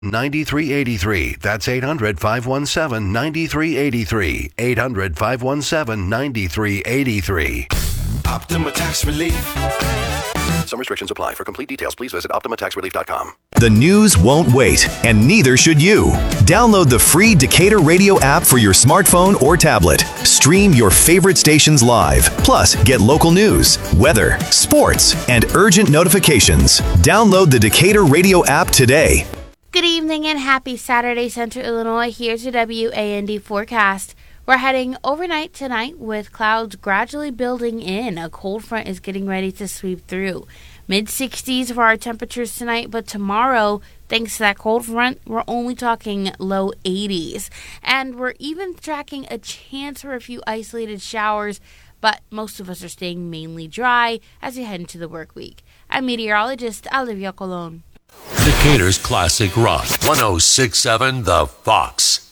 9383. That's 800-517-9383. 800-517-9383. Optima Tax Relief. Some restrictions apply. For complete details, please visit OptimaTaxRelief.com. The news won't wait, and neither should you. Download the free Decatur Radio app for your smartphone or tablet. Stream your favorite stations live. Plus, get local news, weather, sports, and urgent notifications. Download the Decatur Radio app today. Good evening and happy Saturday, Central Illinois. Here's your WAND forecast. We're heading overnight tonight with clouds gradually building in. A cold front is getting ready to sweep through. Mid-60s for our temperatures tonight, but tomorrow, thanks to that cold front, we're only talking low 80s. And we're even tracking a chance for a few isolated showers, but most of us are staying mainly dry as we head into the work week. I'm meteorologist Olivia Colon. Decatur's Classic Rock, 106.7 The Fox.